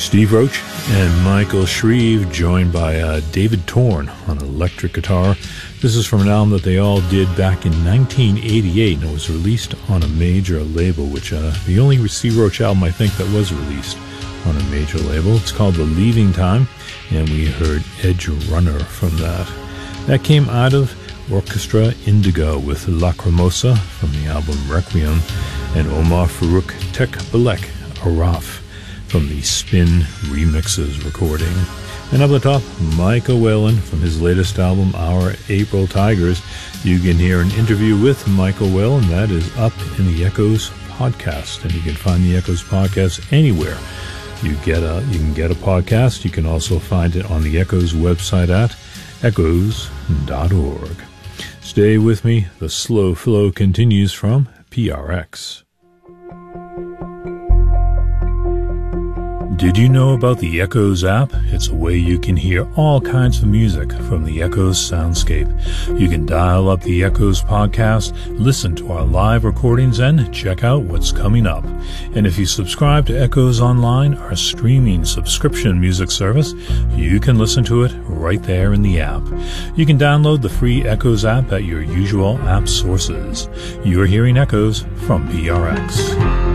Steve Roach and Michael Shreve, joined by David Torn on electric guitar. This is from an album that they all did back in 1988, and it was released on a major label, which the only Steve Roach album I think that was released on a major label. It's called The Leaving Time, and we heard Edge Runner from that. That came out of Orchestra Indigo with Lacrimosa from the album Requiem, and Omar Farouk Tek Balek Araf from the Spin Remixes recording. And up the top, Michael Whalen from his latest album, Our April Tigers. You can hear an interview with Michael Whalen. That is up in the Echoes podcast, and you can find the Echoes podcast anywhere you can get a podcast. You can also find it on the Echoes website at echoes.org. Stay with me. The slow flow continues from PRX. Did you know about the Echoes app? It's a way you can hear all kinds of music from the Echoes soundscape. You can dial up the Echoes podcast, listen to our live recordings, and check out what's coming up. And if you subscribe to Echoes Online, our streaming subscription music service, you can listen to it right there in the app. You can download the free Echoes app at your usual app sources. You're hearing Echoes from PRX.